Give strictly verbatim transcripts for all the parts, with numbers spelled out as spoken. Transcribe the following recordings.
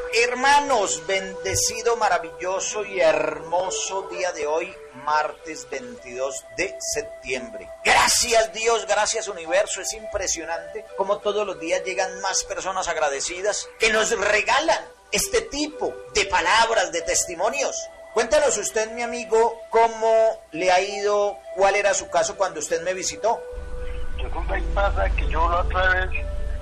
Hermanos, bendecido, maravilloso y hermoso día de hoy, martes veintidós de septiembre. Gracias Dios, gracias universo, es impresionante como todos los días llegan más personas agradecidas que nos regalan este tipo de palabras, de testimonios. Cuéntanos usted, mi amigo, cómo le ha ido, cuál era su caso cuando usted me visitó. Resulta y pasa que yo la otra vez,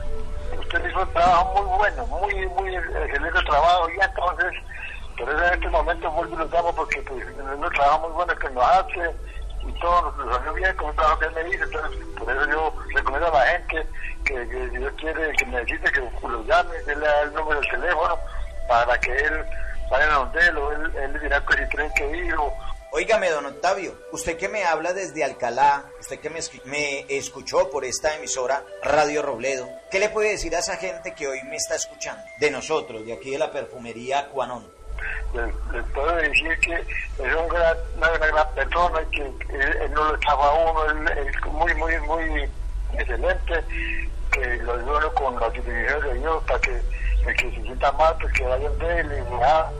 usted hizo un trabajo muy bueno, muy, muy excelente trabajo, y entonces, por eso en este momento vuelvo y lo llamo porque pues, es un trabajo muy bueno que nos hace, y todo nos salió bien con un trabajo que él me dice, entonces por eso yo recomiendo a la gente que, que si Dios quiere, que necesite, que lo llame, que le da el número del teléfono, para que él vaya a donde él, o él, él le dirá que si tienen que ir, o... Óigame, don Octavio, usted que me habla desde Alcalá, usted que me, me escuchó por esta emisora Radio Robledo, ¿qué le puede decir a esa gente que hoy me está escuchando? De nosotros, de aquí de la perfumería Cuanón. Les, les puedo decir que es un gran, una, una gran persona, que él, él no lo estafa a uno, él es muy, muy, muy excelente, que lo ayuda con las direcciones de Dios para que el que se sienta mal, pues que vayan de él, y ya,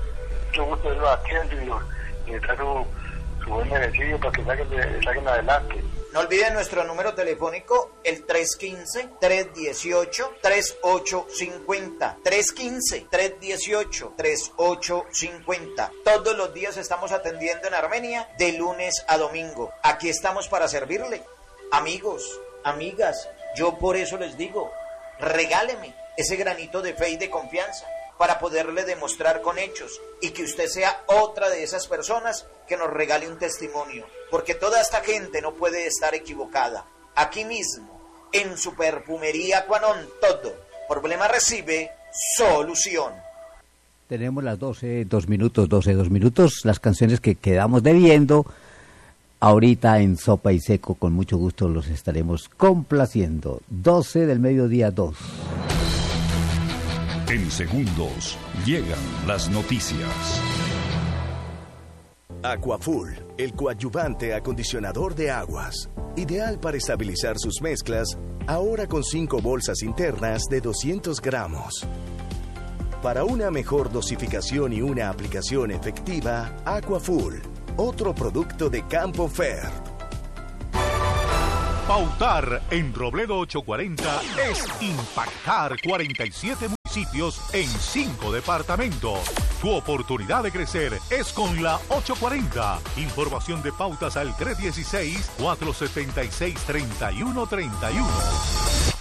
yo gusto lo atiendo y lo... y está su, su buen merecido para que saquen, saquen adelante. No olviden nuestro número telefónico, el tres uno cinco, tres uno ocho, tres ocho cinco cero. tres uno cinco, tres uno ocho, tres ocho cinco cero. Todos los días estamos atendiendo en Armenia, de lunes a domingo. Aquí estamos para servirle. Amigos, amigas, yo por eso les digo, regáleme ese granito de fe y de confianza, para poderle demostrar con hechos y que usted sea otra de esas personas que nos regale un testimonio, porque toda esta gente no puede estar equivocada. Aquí mismo, en su perfumería Cuanón, todo problema recibe solución. Tenemos las doce, dos minutos, doce, dos minutos, las canciones que quedamos debiendo. Ahorita en Sopa y Seco, con mucho gusto los estaremos complaciendo. doce del mediodía, dos. En segundos llegan las noticias. Aquafull, el coadyuvante acondicionador de aguas. Ideal para estabilizar sus mezclas, ahora con cinco bolsas internas de doscientos gramos. Para una mejor dosificación y una aplicación efectiva, Aquafull, otro producto de Campo Fer. Pautar en Robledo ochocientos cuarenta es impactar cuarenta y siete municipios en cinco departamentos. Tu oportunidad de crecer es con la ochocientos cuarenta. Información de pautas al tres uno seis, cuatro siete seis, tres uno tres uno.